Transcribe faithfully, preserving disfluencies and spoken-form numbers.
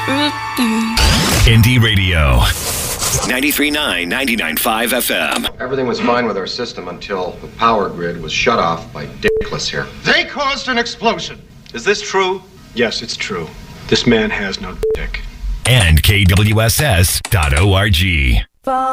Indie Radio. ninety-three point nine, ninety-nine point five F M. Everything was fine with our system until the power grid was shut off by Dickless here. They caused an explosion. Is this true? Yes, it's true. This man has no dick. And K W S S dot org.